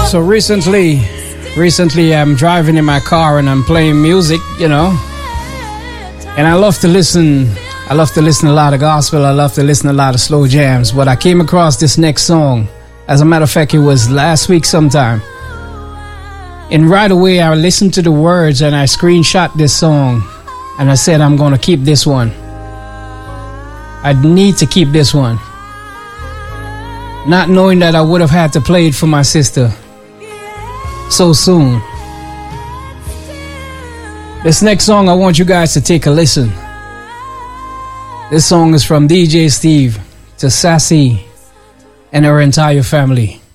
So recently I'm driving in my car and I'm playing music, and I love to listen a lot of gospel. I love to listen a lot of slow jams, but I came across this next song. As a matter of fact, it was last week sometime. And right away I listened to the words and I screenshot this song and I said, I'm going to keep this one. I need to keep this one. Not knowing that I would have had to play it for my sister so soon. This next song, I want you guys to take a listen. This song is from DJ Steve to Sassy and her entire family.